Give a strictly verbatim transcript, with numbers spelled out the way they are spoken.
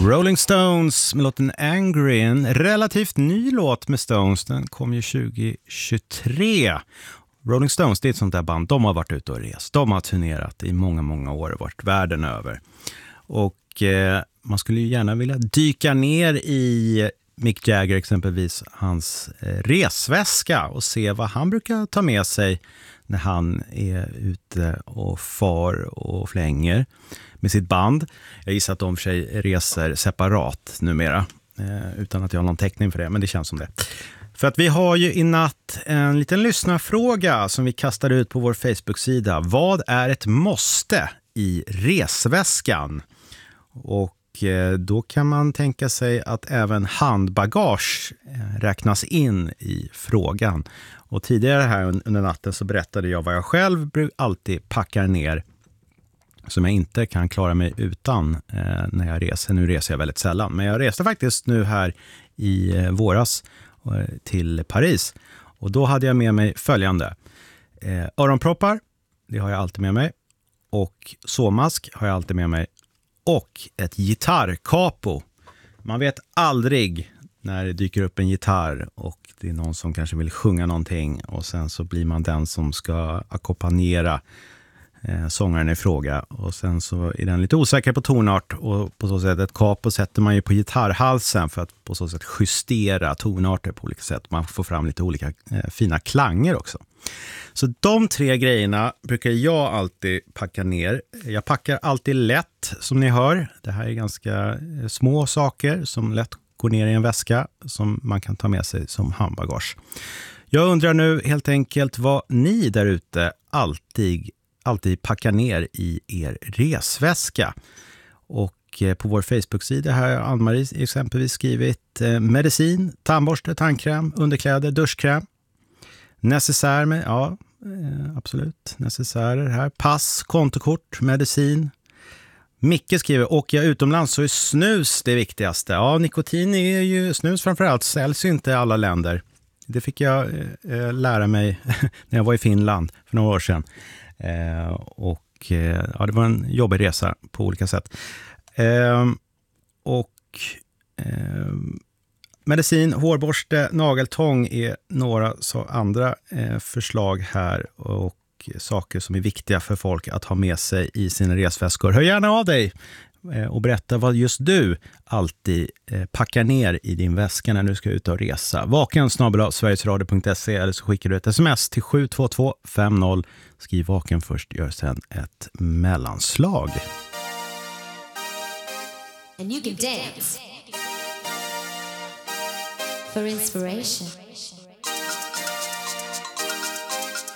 Rolling Stones med låten Angry, en relativt ny låt med Stones. Den kom ju tjugo tjugotre. Rolling Stones, det är ett sånt där band. De har varit ute och rest. De har turnerat i många, många år och varit världen över. Och eh, man skulle ju gärna vilja dyka ner i Mick Jagger exempelvis, hans eh, resväska och se vad han brukar ta med sig när han är ute och far och flänger med sitt band. Jag gissar att de för sig reser separat numera, eh, utan att jag har någon täckning för det, men det känns som det. För att vi har ju i natt en liten lyssnarfråga som vi kastar ut på vår Facebook-sida. Vad är ett måste i resväskan? Och eh, då kan man tänka sig att även handbagage eh, räknas in i frågan. Och tidigare här under natten så berättade jag vad jag själv alltid packar ner som jag inte kan klara mig utan eh, när jag reser. Nu reser jag väldigt sällan, men jag reste faktiskt nu här i eh, våras eh, till Paris. Och då hade jag med mig följande. Eh, öronproppar, det har jag alltid med mig. Och såmask har jag alltid med mig. Och ett gitarrkapo. Man vet aldrig när det dyker upp en gitarr och det är någon som kanske vill sjunga någonting och sen så blir man den som ska ackompanjera eh, sångaren i fråga och sen så är den lite osäker på tonart och på så sätt ett kapo sätter man ju på gitarrhalsen för att på så sätt justera tonarter på olika sätt. Man får fram lite olika eh, fina klanger också. Så de tre grejerna brukar jag alltid packa ner. Jag packar alltid lätt som ni hör. Det här är ganska små saker som lätt går ner i en väska som man kan ta med sig som handbagage. Jag undrar nu helt enkelt vad ni där ute alltid, alltid packar ner i er resväska. Och på vår Facebook-sida här har Ann-Marie exempelvis skrivit eh, medicin, tandborste, tandkräm, underkläder, duschkräm. Necessär med, ja eh, absolut, necessärer här. Pass, kontokort, medicin. Micke skriver, åker jag utomlands så är snus det viktigaste. Ja, nikotin är ju, snus framförallt säljs ju inte i alla länder. Det fick jag eh, lära mig när jag var i Finland för några år sedan. Eh, och eh, ja, det var en jobbig resa på olika sätt. Eh, och eh, medicin, hårborste, nageltång är några så andra eh, förslag här och saker som är viktiga för folk att ha med sig i sina resväskor. Hör gärna av dig eh, och berätta vad just du alltid eh, packar ner i din väska när du ska ut och resa. Vaken snabel-a sverigesradio punkt se eller så skickar du ett sms till sju två två fem noll. Skriv vaken först, gör sen ett mellanslag. And you can dance for inspiration.